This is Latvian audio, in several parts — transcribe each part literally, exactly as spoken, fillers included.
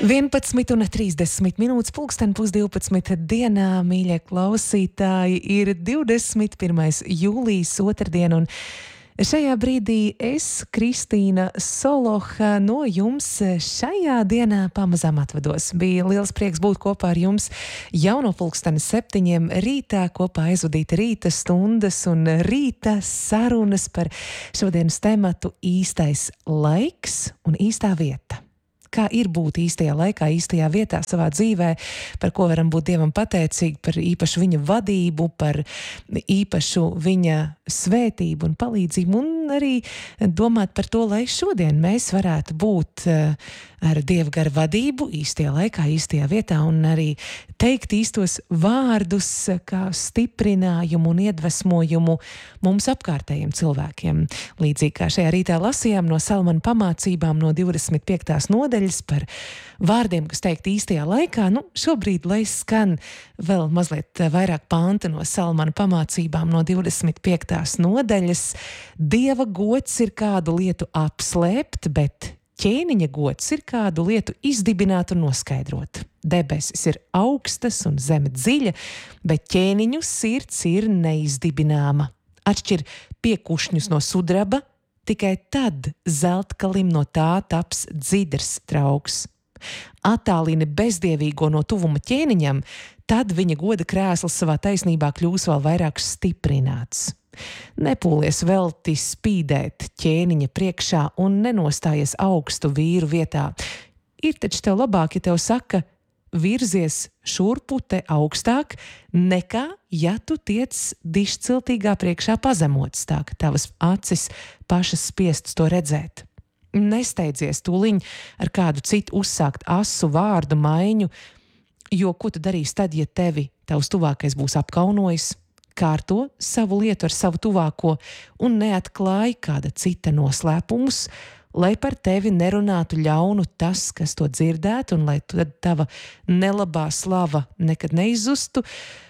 vienpadsmit un trīsdesmit minūtes pulksten pusdivpadsmit dienā, mīļie klausītāji, ir divdesmit pirmais jūlijas otrdiena, un šajā brīdī es, Kristīna Soloha, no jums šajā dienā pamazām atvados. Bija liels prieks būt kopā ar jums jau no pulksteni septiņiem rītā, kopā aizvadīt rīta stundas un rīta sarunas par šodienas tematu īstais laiks un īstā vieta. Kā ir būt īstajā laikā, īstajā vietā savā dzīvē, par ko varam būt Dievam pateicīgi, par īpašu viņa vadību, par īpašu viņa svētību un palīdzību, un arī domāt par to, lai šodien mēs varētu būt ar Dieva gara vadību īstajā laikā, īstajā vietā, un arī teikt īstos vārdus kā stiprinājumu un iedvesmojumu mums apkārtējiem cilvēkiem. Līdzīgi kā šajā rītā lasījām no Salmana pamācībām no divdesmit piektās nodaļas par vārdiem, kas teikt īstajā laikā, nu šobrīd, lai skan vēl mazliet vairāk panta no Salmana pamācībām no divdesmit piektās nodaļas. Dieva gods ir kādu lietu apslēpt, bet ķēniņa gods ir kādu lietu izdibināt un noskaidrot. Debesis ir augstas un zeme dziļa, bet ķēniņu sirds ir neizdibināma. Atšķir piekušņus no sudraba, tikai tad zeltkalim no tā taps dzidrs trauks. Attālini bezdievīgo no tuvuma ķēniņam, tad viņa goda krēsls savā taisnībā kļūs vēl vairāk stiprināts. Nepūlies velti spīdēt ķēniņa priekšā un nenostājies augstu vīru vietā. Ir taču tev labāk, ja tev saka, virzies šurpu te augstāk, nekā, ja tu tiec dišciltīgā priekšā pazemots, tā ka tavas acis pašas spiestas to redzēt. Nesteidzies tūliņ ar kādu citu uzsākt asu vārdu maiņu, jo ko tu darīsi tad, ja tevi tavs tuvākais būs apkaunojis? Kārto savu lietu ar savu tuvāko un neatklāj kāda cita noslēpumus, lai par tevi nerunātu ļaunu tas, kas to dzirdētu, un lai tad tava nelabā slava nekad neizzustu.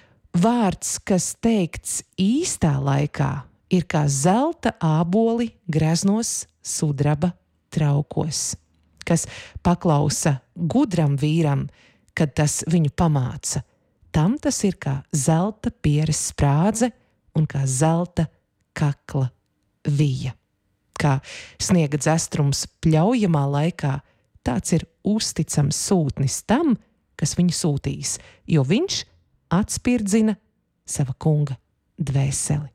Vārds, kas teikts īstā laikā, ir kā zelta āboli greznos sudraba traukos, kas paklausa gudram vīram, kad tas viņu pamāca. Tam tas ir kā zelta pieres sprādze un kā zelta kakla vija. Kā sniega dzestrums pļaujamā laikā, tāds ir uzticams sūtnis tam, kas viņu sūtīs, jo viņš atspirdzina sava kunga dvēseli.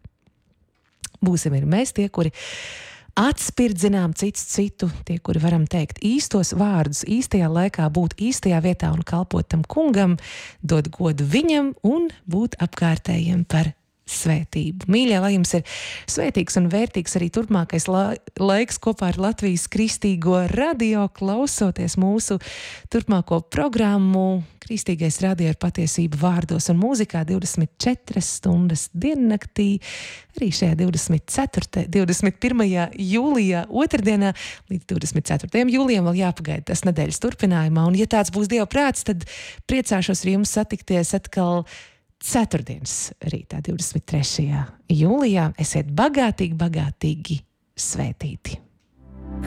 Būsim ir mēs tie, kuri atspirdzinām cits citu, tie, kuri varam teikt īstos vārdus, īstajā laikā būt īstajā vietā un kalpot tam kungam, dod godu viņam un būt apkārtējiem par svētību. Mīļie, lai jums ir svētīgs un vērtīgs arī turpmākais la- laiks kopā ar Latvijas Kristīgo radio, klausoties mūsu turpmāko programmu Kristīgais radio ar patiesību vārdos un mūzikā divdesmit četras stundas diennaktī, arī šajā divdesmit ceturtajā, divdesmit pirmajā jūlijā otrdienā līdz divdesmit ceturtajam jūlijam vēl jāpagaida tas nedēļas turpinājumā, un ja tāds būs Dieva prāts, tad priecāšos ar jums satikties atkal ceturtdienas rītā, divdesmit trešajā jūlijā. Esiet bagātīgi, bagātīgi svētīti!